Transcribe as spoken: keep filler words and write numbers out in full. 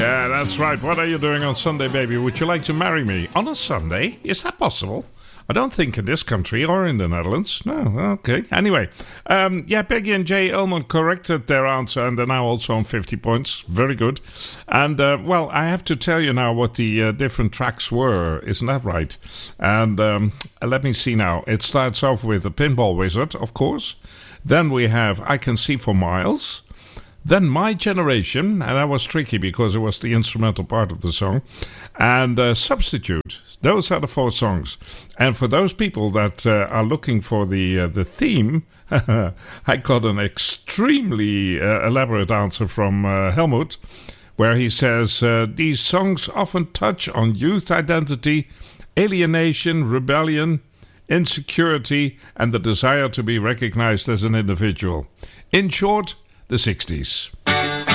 Yeah, that's right. What are you doing on Sunday, baby? Would you like to marry me? On a Sunday? Is that possible? I don't think in this country or in the Netherlands. No, okay. Anyway, um, yeah, Peggy and Jay Ullman corrected their answer, and they're now also on fifty points. Very good. And, uh, well, I have to tell you now what the uh, different tracks were. Isn't that right? And um, let me see now. It starts off with The Pinball Wizard, of course. Then we have I Can See for Miles. Then My Generation, and that was tricky because it was the instrumental part of the song, and uh, Substitute. Those are the four songs. And for those people that uh, are looking for the uh, the theme, I got an extremely uh, elaborate answer from uh, Helmut, where he says, uh, these songs often touch on youth identity, alienation, rebellion, insecurity, and the desire to be recognized as an individual. In short, the sixties.